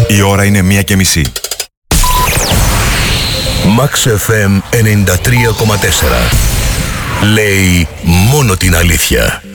Η ώρα είναι 1:30. Max FM 93,4. Λέει μόνο την αλήθεια.